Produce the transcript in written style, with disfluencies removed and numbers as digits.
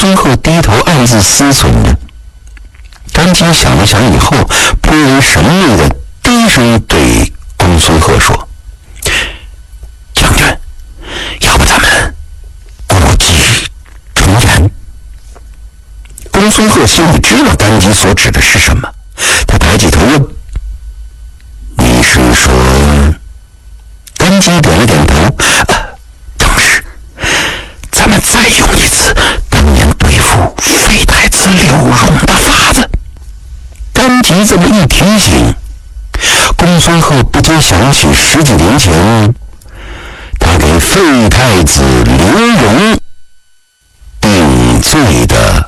孙鹤低头暗自思忖着。甘吉想了想以后，颇为神秘的低声对公孙鹤说：“将军，要不咱们故伎重演？”公孙鹤心里知道甘吉所指的是什么，他抬起头问：“你是说？”甘吉点了点头：“正是。咱们再用一次当年对付废太子刘荣的法子。”甘吉这么一提醒，公孙鹤不禁想起10几年前他给废太子刘荣定罪的